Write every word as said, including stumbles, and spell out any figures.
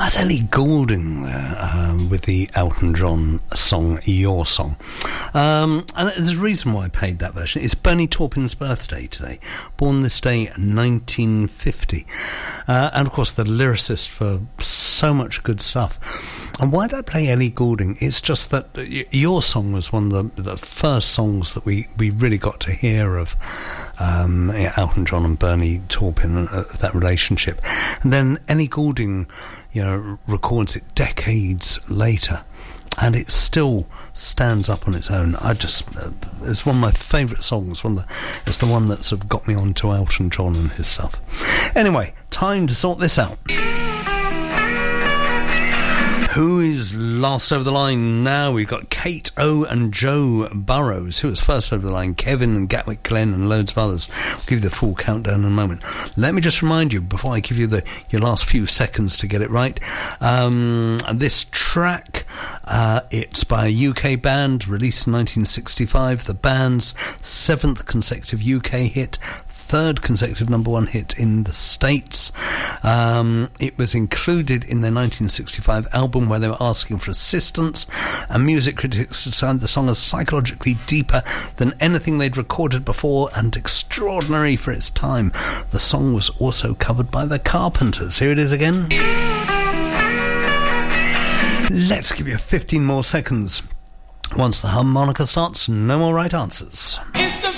That's Ellie Goulding there, um, with the Elton John song Your Song. Um, and there's a reason why I played that version. It's Bernie Taupin's birthday today, born this day nineteen fifty, uh, and of course the lyricist for so much good stuff. And why did I play Ellie Goulding? It's just that Your Song was one of the, the first songs that we, we really got to hear of um, Elton John and Bernie Taupin, uh, that relationship. And then Ellie Goulding, you know, records it decades later, and it still stands up on its own. I just, uh, it's one of my favourite songs. One of the, it's the one that sort of got me onto Elton John and his stuff. Anyway, time to sort this out. Who is last over the line now? We've got Kate O and Joe Burrows. Who was first over the line? Kevin and Gatwick Glen and loads of others. I'll give you the full countdown in a moment. Let me just remind you, before I give you the your last few seconds to get it right, um, this track, uh, it's by a U K band, released in nineteen sixty-five. The band's seventh consecutive U K hit, third consecutive number one hit in the States. Um, it was included in their nineteen sixty-five album where they were asking for assistance, and music critics decided the song is psychologically deeper than anything they'd recorded before and extraordinary for its time. The song was also covered by the Carpenters. Here it is again. Let's give you fifteen more seconds. Once the harmonica starts, no more right answers. It's the